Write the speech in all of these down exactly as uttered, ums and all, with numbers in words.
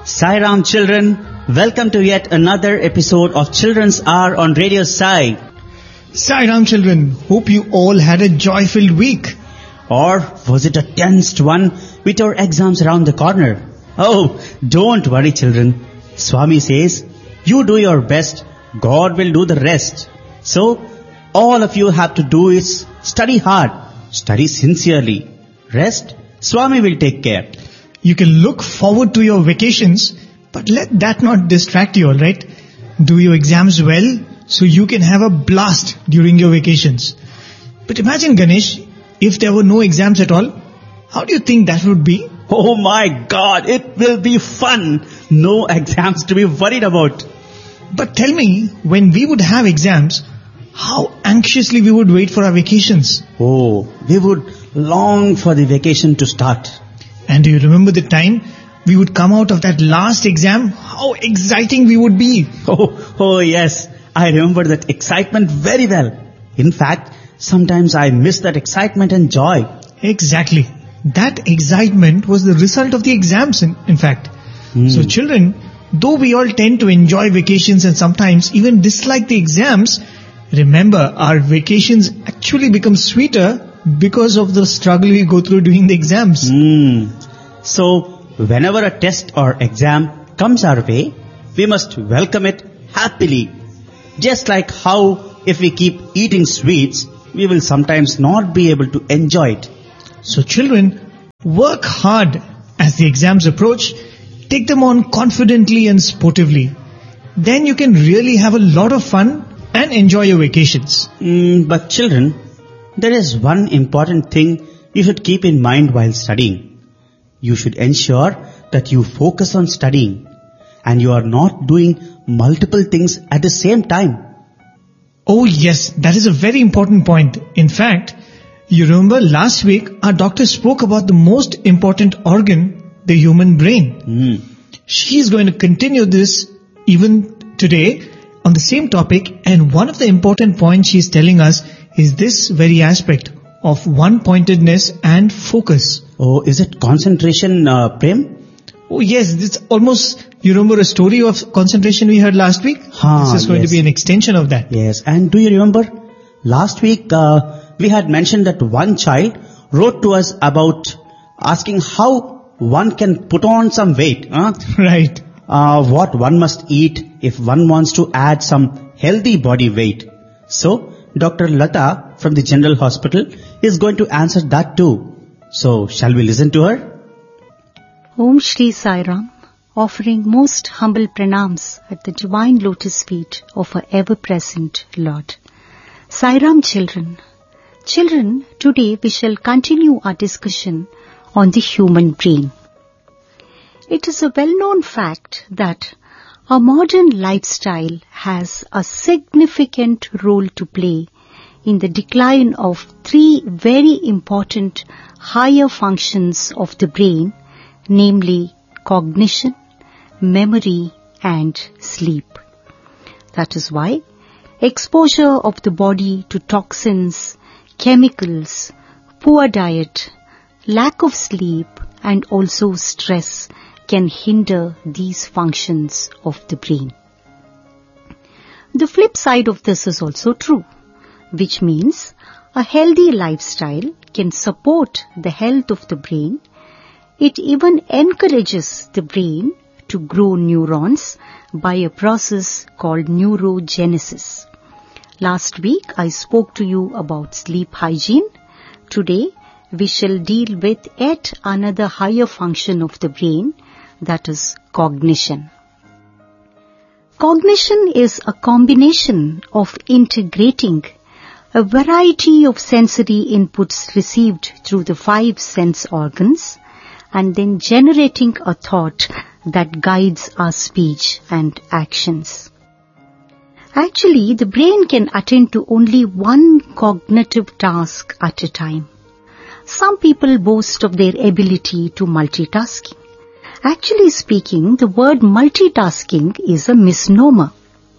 Sai Ram children, welcome to yet another episode of Children's Hour on Radio Sai. Sai Ram children, hope you all had a joy-filled week. Or was it a tensed one with your exams around the corner? Oh, don't worry children. Swami says, you do your best, God will do the rest. So, all of you have to do is study hard, study sincerely. Rest, Swami will take care. You can look forward to your vacations, but let that not distract you, alright? Do your exams well, so you can have a blast during your vacations. But imagine, Ganesh, if there were no exams at all, how do you think that would be? Oh my God, it will be fun. No exams to be worried about. But tell me, when we would have exams, how anxiously we would wait for our vacations. Oh, we would long for the vacation to start. And do you remember the time we would come out of that last exam? How exciting we would be. Oh, oh yes, I remember that excitement very well. In fact, sometimes I miss that excitement and joy. Exactly. That excitement was the result of the exams, in, in fact. Hmm. So children, though we all tend to enjoy vacations and sometimes even dislike the exams, remember our vacations actually become sweeter because of the struggle we go through during the exams. Hmm. So, whenever a test or exam comes our way, we must welcome it happily. Just like how if we keep eating sweets, we will sometimes not be able to enjoy it. So children, work hard as the exams approach. Take them on confidently and sportively. Then you can really have a lot of fun and enjoy your vacations. Mm, but children, there is one important thing you should keep in mind while studying. You should ensure that you focus on studying and you are not doing multiple things at the same time. Oh yes, that is a very important point. In fact, you remember last week our doctor spoke about the most important organ, the human brain. Mm. She is going to continue this even today on the same topic, and one of the important points she is telling us is this very aspect of one-pointedness and focus. Oh, is it concentration, uh, Prem? Oh yes, it's almost, you remember a story of concentration we heard last week? Ah, this is going yes. to be an extension of that. Yes, and do you remember last week uh, we had mentioned that one child wrote to us about asking how one can put on some weight. Huh? Right. Uh, what one must eat if one wants to add some healthy body weight. So, Doctor Lata from the General Hospital is going to answer that too. So, shall we listen to her? Om Shri Sai Ram, offering most humble pranams at the divine lotus feet of our ever-present Lord. Sai Ram children, children, today we shall continue our discussion on the human brain. It is a well-known fact that our modern lifestyle has a significant role to play in the decline of three very important higher functions of the brain, namely cognition, memory, and sleep. That is why exposure of the body to toxins, chemicals, poor diet, lack of sleep, and also stress can hinder these functions of the brain. The flip side of this is also true, which means a healthy lifestyle can support the health of the brain. It even encourages the brain to grow neurons by a process called neurogenesis. Last week I spoke to you about sleep hygiene. Today we shall deal with yet another higher function of the brain, that is cognition. Cognition is a combination of integrating a variety of sensory inputs received through the five sense organs and then generating a thought that guides our speech and actions. Actually, the brain can attend to only one cognitive task at a time. Some people boast of their ability to multitasking. Actually speaking, the word multitasking is a misnomer.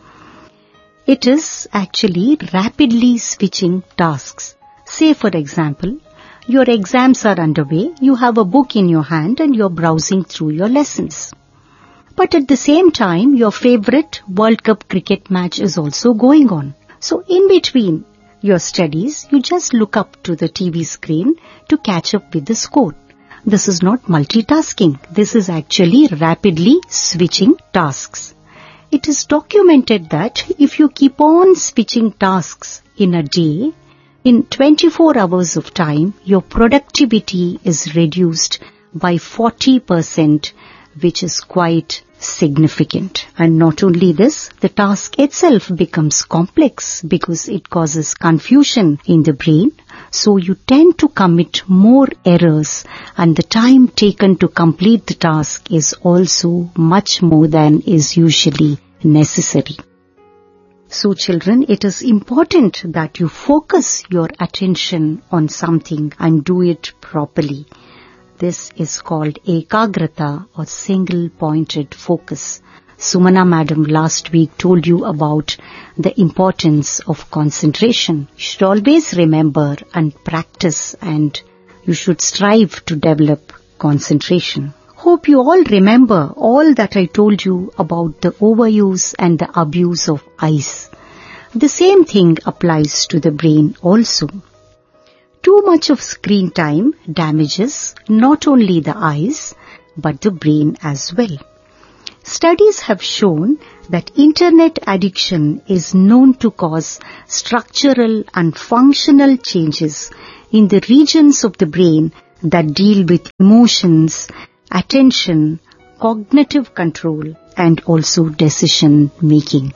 It is actually rapidly switching tasks. Say for example, your exams are underway, you have a book in your hand and you're browsing through your lessons. But at the same time, your favorite World Cup cricket match is also going on. So in between your studies, you just look up to the T V screen to catch up with the score. This is not multitasking. This is actually rapidly switching tasks. It is documented that if you keep on switching tasks in a day, in twenty-four hours of time, your productivity is reduced by forty percent, which is quite significant. And not only this, the task itself becomes complex because it causes confusion in the brain. So you tend to commit more errors, and the time taken to complete the task is also much more than is usually necessary. So children, it is important that you focus your attention on something and do it properly. This is called ekagrata, or single-pointed focus. Sumana madam last week told you about the importance of concentration. You should always remember and practice, and you should strive to develop concentration. Hope you all remember all that I told you about the overuse and the abuse of eyes. The same thing applies to the brain also. Too much of screen time damages not only the eyes, but the brain as well. Studies have shown that internet addiction is known to cause structural and functional changes in the regions of the brain that deal with emotions, attention, cognitive control, and also decision making.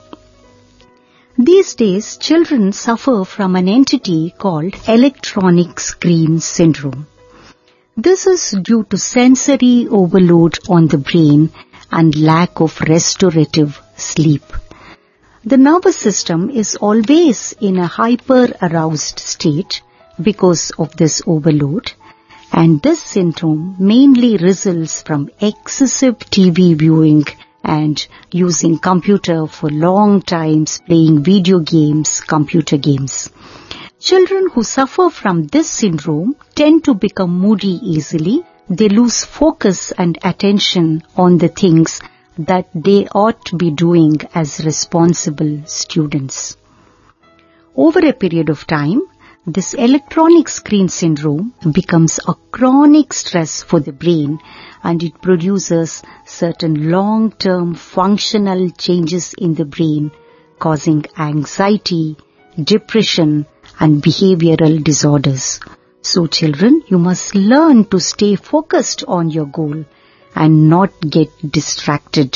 These days, children suffer from an entity called electronic screen syndrome. This is due to sensory overload on the brain and lack of restorative sleep. The nervous system is always in a hyper-aroused state because of this overload, and this syndrome mainly results from excessive T V viewing and using computer for long times, playing video games, computer games. Children who suffer from this syndrome tend to become moody easily. They lose focus and attention on the things that they ought to be doing as responsible students. Over a period of time, this electronic screen syndrome becomes a chronic stress for the brain, and it produces certain long-term functional changes in the brain, causing anxiety, depression, and behavioral disorders. So children, you must learn to stay focused on your goal and not get distracted.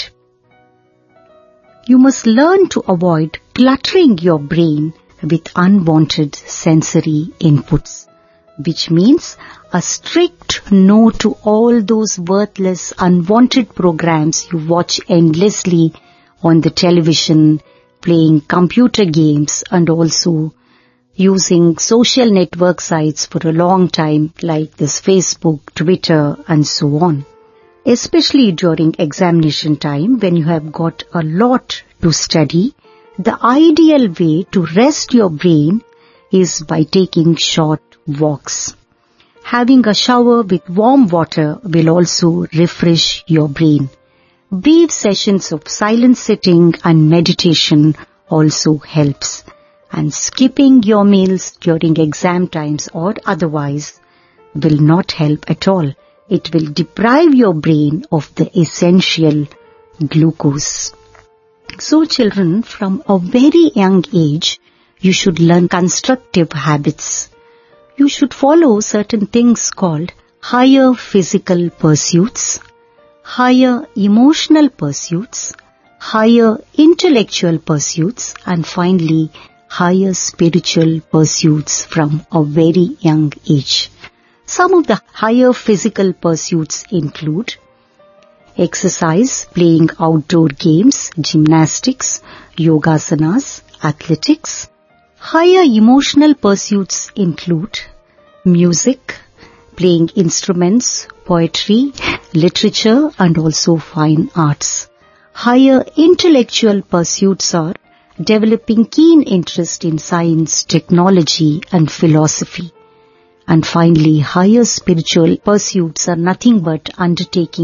You must learn to avoid cluttering your brain with unwanted sensory inputs, which means a strict no to all those worthless, unwanted programs you watch endlessly on the television, playing computer games, and also using social network sites for a long time like this Facebook, Twitter, and so on. Especially during examination time when you have got a lot to study, the ideal way to rest your brain is by taking short walks. Having a shower with warm water will also refresh your brain. Brief sessions of silent sitting and meditation also helps. And skipping your meals during exam times or otherwise will not help at all. It will deprive your brain of the essential glucose. So children, from a very young age, you should learn constructive habits. You should follow certain things called higher physical pursuits, higher emotional pursuits, higher intellectual pursuits, and finally, higher spiritual pursuits from a very young age. Some of the higher physical pursuits include exercise, playing outdoor games, gymnastics, yogasanas, athletics. Higher emotional pursuits include music, playing instruments, poetry, literature, and also fine arts. Higher intellectual pursuits are developing keen interest in science, technology, and philosophy. And finally, higher spiritual pursuits are nothing but undertaking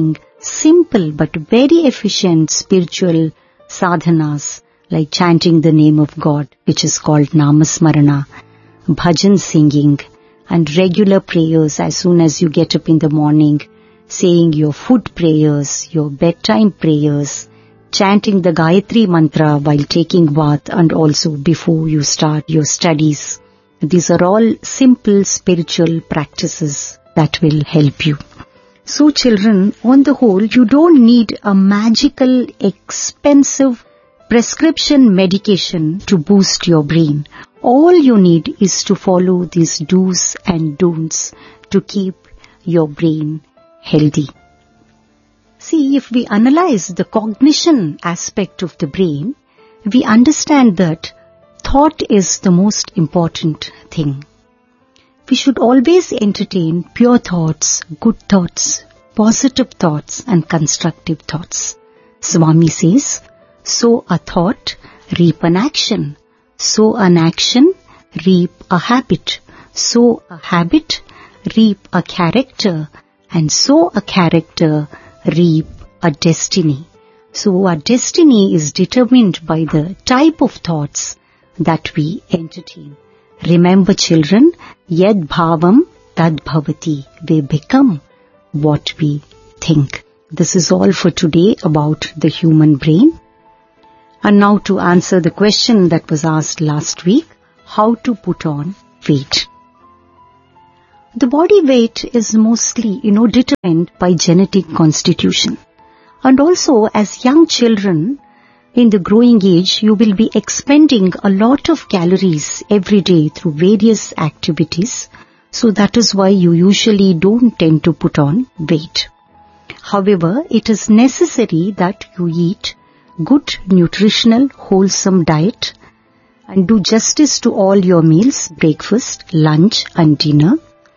simple but very efficient spiritual sadhanas like chanting the name of God, which is called Namasmarana, bhajan singing, and regular prayers as soon as you get up in the morning, saying your food prayers, your bedtime prayers, chanting the Gayatri mantra while taking bath and also before you start your studies. These are all simple spiritual practices that will help you. So children, on the whole, you don't need a magical, expensive prescription medication to boost your brain. All you need is to follow these do's and don'ts to keep your brain healthy. See, if we analyze the cognition aspect of the brain, we understand that thought is the most important thing. We should always entertain pure thoughts, good thoughts, positive thoughts and constructive thoughts. Swami says, sow a thought, reap an action. Sow an action, reap a habit. Sow a habit, reap a character. And sow a character, reap a destiny. So our destiny is determined by the type of thoughts that we entertain. Remember children, yad bhavam tad bhavati. We become what we think. This is all for today about the human brain. And now to answer the question that was asked last week, how to put on weight. The body weight is mostly, you know, determined by genetic constitution. And also as young children, in the growing age, you will be expending a lot of calories every day through various activities. So that is why you usually don't tend to put on weight. However, it is necessary that you eat good, nutritional, wholesome diet and do justice to all your meals, breakfast, lunch and dinner.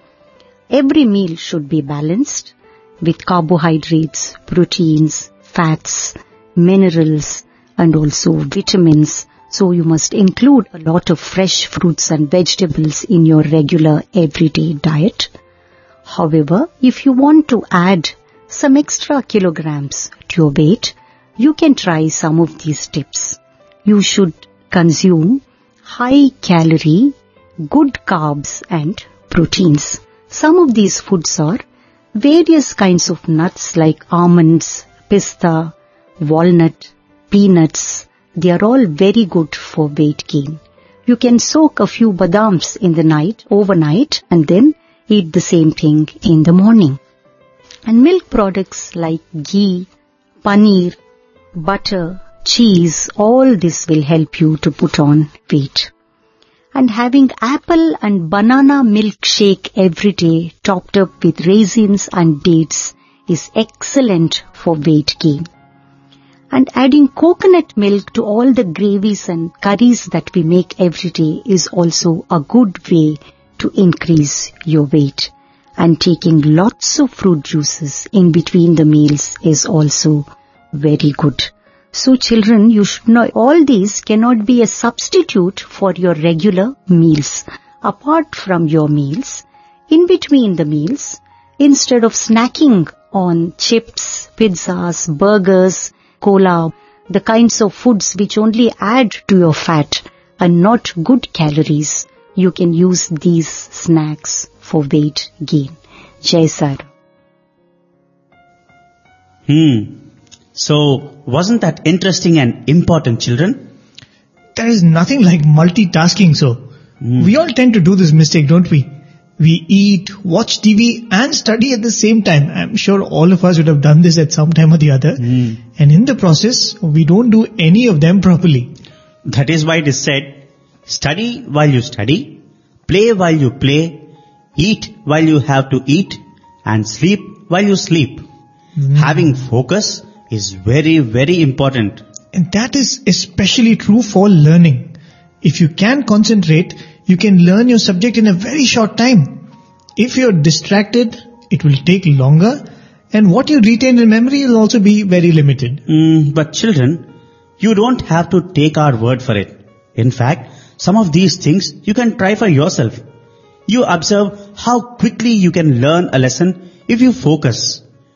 Every meal should be balanced with carbohydrates, proteins, fats, minerals and also vitamins. So you must include a lot of fresh fruits and vegetables in your regular everyday diet. However, if you want to add some extra kilograms to your weight, you can try some of these tips. You should consume high calorie, good carbs and proteins. Some of these foods are various kinds of nuts like almonds, pista, walnut, peanuts. They are all very good for weight gain. You can soak a few badams in the night, overnight, and then eat the same thing in the morning. And milk products like ghee, paneer, butter, cheese, all this will help you to put on weight. And having apple and banana milkshake every day topped up with raisins and dates is excellent for weight gain. And adding coconut milk to all the gravies and curries that we make every day is also a good way to increase your weight. And taking lots of fruit juices in between the meals is also very good. So children, you should know all these cannot be a substitute for your regular meals. Apart from your meals, in between the meals, instead of snacking on chips, pizzas, burgers, cola, the kinds of foods which only add to your fat and not good calories, you can use these snacks for weight gain. Jai Sara. Hmm. So, wasn't that interesting and important, children? There is nothing like multitasking, so mm. we all tend to do this mistake, don't we? We eat, watch T V and study at the same time. I'm sure all of us would have done this at some time or the other. Mm. And in the process, we don't do any of them properly. That is why it is said, study while you study, play while you play, eat while you have to eat, and sleep while you sleep. Mm. Having focus is very, very important. And that is especially true for learning. If you can concentrate, you can learn your subject in a very short time. If you're distracted, it will take longer, and what you retain in memory will also be very limited. Mm, but children, you don't have to take our word for it. In fact, some of these things you can try for yourself. You observe how quickly you can learn a lesson if you focus.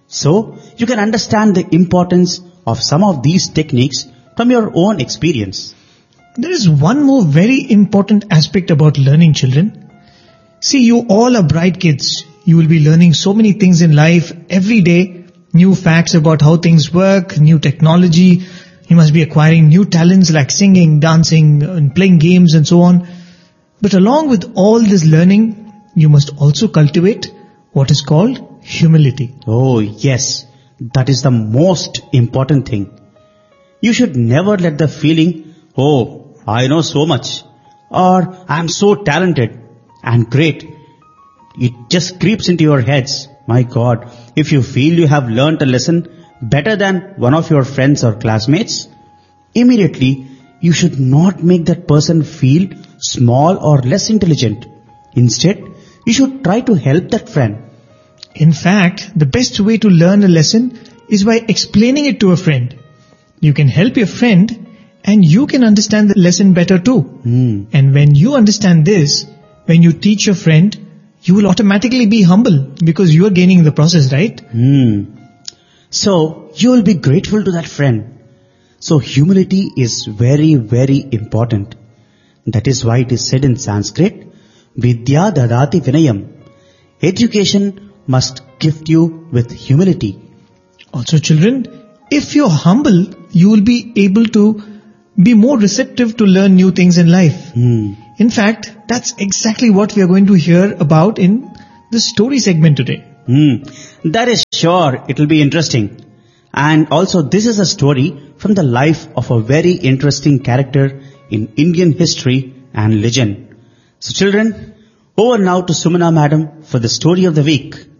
So, you can understand the importance of some of these techniques from your own experience. There is one more very important aspect about learning, children. See, you all are bright kids. You will be learning so many things in life every day. New facts about how things work, new technology. You must be acquiring new talents like singing, dancing, and playing games and so on. But along with all this learning, you must also cultivate what is called humility. Oh yes, that is the most important thing. You should never let the feeling, oh, I know so much, or I am so talented and great, it just creeps into your heads. My God, if you feel you have learnt a lesson better than one of your friends or classmates, immediately you should not make that person feel small or less intelligent. Instead, you should try to help that friend. In fact, the best way to learn a lesson is by explaining it to a friend. You can help your friend and you can understand the lesson better too. Hmm. And when you understand this, when you teach your friend, you will automatically be humble because you are gaining in the process, right? Hmm. So, you will be grateful to that friend. So, humility is very, very important. That is why it is said in Sanskrit, Vidya dadati vinayam. Education must gift you with humility. Also, children, if you're humble, you will be able to be more receptive to learn new things in life. Hmm. In fact, that's exactly what we are going to hear about in the story segment today. Hmm. That is sure, it will be interesting. And also, this is a story from the life of a very interesting character in Indian history and legend. So children, over now to Sumana Madam for the story of the week.